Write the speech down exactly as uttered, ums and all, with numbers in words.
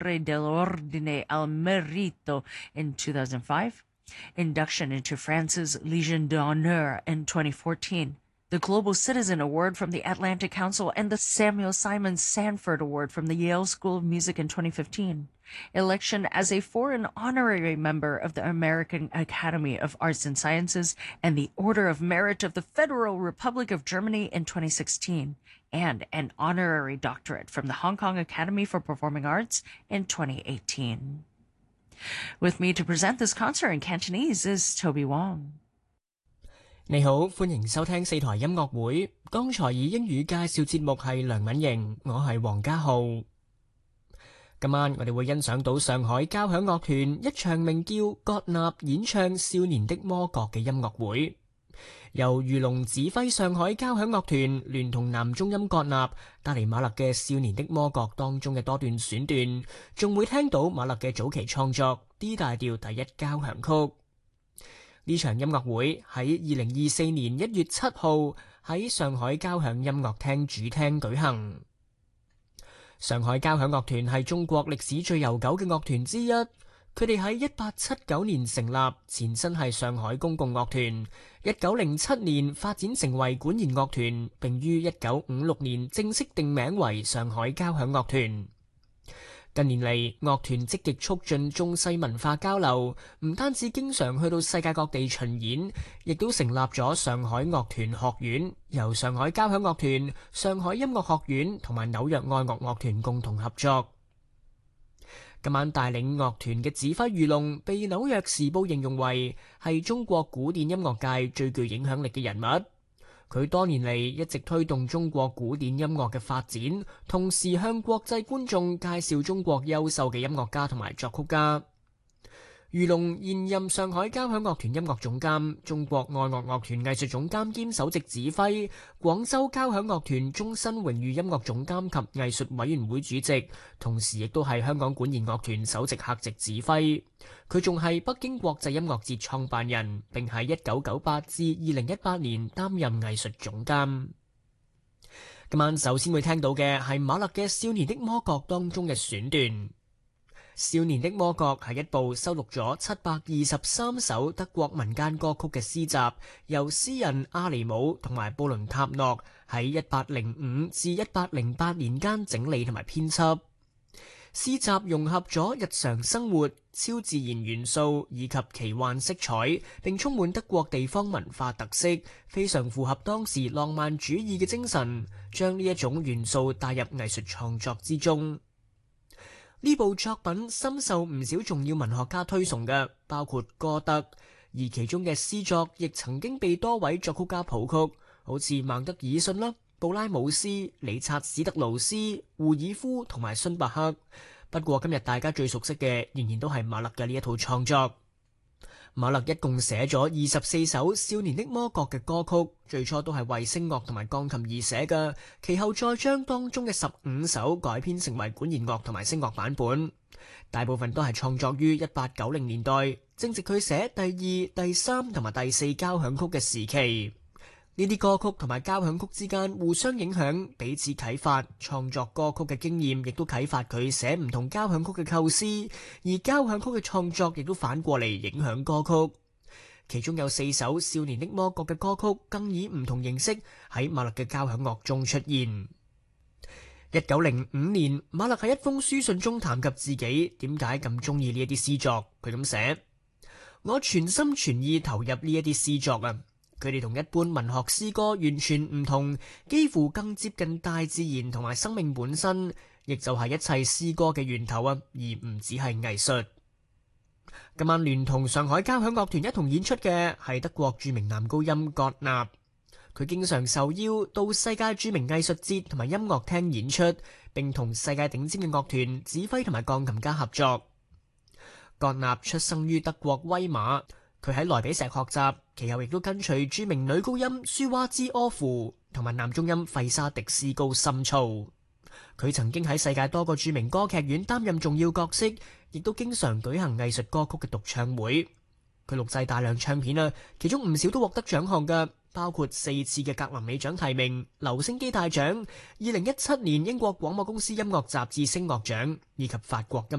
Maggiore dell'Ordine al Merito in two thousand five, induction into France's Legion d'Honneur in twenty fourteen, the Global Citizen Award from the Atlantic Council, and the Samuel Simon Sanford Award from the Yale School of Music in twenty fifteen. Election as a foreign honorary member of the American Academy of Arts and Sciences and the Order of Merit of the Federal Republic of Germany in twenty sixteen, and an honorary doctorate from the Hong Kong Academy for Performing Arts in twenty eighteen. With me to present this concert in Cantonese is Toby Wong. 你好，歡迎收聽四台音樂會。剛才以英語介紹節目係梁敏瑩，我係黃家浩。今晚我哋會欣賞到上海交響樂團一場名叫《葛納演唱少年的魔國》嘅音樂會，由余龍指揮上海交響樂團聯同男中音葛納帶嚟馬勒嘅《少年的魔國》當中嘅多段選段，仲會聽到馬勒嘅早期創作 D 大調第一交響曲。呢場音樂會喺二零二四年一月七號喺上海交響音樂廳主廳舉行。上海交響樂團係中國歷史最悠久嘅樂團之一，佢哋喺一八七九年成立，前身係上海公共樂團，一九零七年發展成為管弦樂團，並於一九五六年正式定名為上海交響樂團。近年嚟，樂團積極促進中西文化交流，唔單止經常去到世界各地巡演，亦都成立咗上海樂團學院，由上海交響樂團、上海音樂學院同埋紐約愛樂樂團共同合作。今晚帶領樂團嘅指揮余龍，被紐約時報形容為係中國古典音樂界最具影響力嘅人物。佢多年嚟一直推動中國古典音樂嘅發展，同時向國際觀眾介紹中國優秀嘅音樂家同埋作曲家。余龍現任上海交響樂團音樂總監、中國愛樂樂團藝術總監兼首席指揮、廣州交響樂團終身榮譽音樂總監及藝術委員會主席，同時亦都係香港管弦樂團首席客席指揮。佢仲係北京國際音樂節創辦人，並喺一九九八至二零一八年擔任藝術總監。今晚首先會聽到嘅係馬勒嘅《少年的魔國》當中嘅選段。《少年的魔國》係一部收錄咗七百二十三首德國民間歌曲嘅詩集，由詩人阿尼姆同埋布倫塔諾喺一八零五至一八零八年間整理同埋編輯。詩集融合咗日常生活、超自然元素以及奇幻色彩，並充滿德國地方文化特色，非常符合當時浪漫主義嘅精神，將呢一種元素帶入藝術創作之中。呢部作品深受唔少重要文學家推崇嘅，包括歌德，而其中嘅詩作亦曾經被多位作曲家譜曲，好似孟德爾遜啦、布拉姆斯、理察史特勞斯、胡爾夫同埋孫伯克。不過今日大家最熟悉嘅仍然都係馬勒嘅呢一套創作。馬勒一共寫咗二十四首《少年的魔國》嘅歌曲，最初都係為聲樂同埋鋼琴而寫嘅，其後再將當中嘅十五首改編成為管弦樂同埋聲樂版本。大部分都係創作於一八九零年代，正值佢寫第二、第三同埋第四交響曲嘅時期。呢啲歌曲同埋交響曲之間互相影響，彼此啟發，創作歌曲嘅經驗亦都啟發佢寫唔同交響曲嘅構思，而交響曲嘅創作亦都反過嚟影響歌曲。其中有四首《少年的魔國》嘅歌曲更以唔同形式喺馬勒嘅交響樂中出現。一九零五年，馬勒喺一封書信中談及自己點解咁中意呢一啲詩作，佢咁寫：我全心全意投入呢一啲詩作啊！佢哋同一般文學詩歌完全唔同，幾乎更接近大自然同埋生命本身，亦就係一切詩歌嘅源頭啊，而唔只係藝術。今晚聯同上海交響樂團一同演出嘅係德國著名男高音葛納，佢經常受邀到世界著名藝術節同埋音樂廳演出，並同世界頂尖嘅樂團指揮同埋鋼琴家合作。葛納出生於德國威馬。佢喺萊比錫學習，其後亦都跟隨著名女高音舒娃茲柯夫同埋男中音費沙迪斯高深造。佢曾經喺世界多個著名歌劇院擔任重要角色，亦都經常舉行藝術歌曲嘅獨唱會。佢錄製大量唱片啊，其中唔少都獲得獎項嘅，包括四次嘅格林美獎提名、留聲機大獎、二零一七年英國廣播公司音樂雜誌聲樂獎以及法國音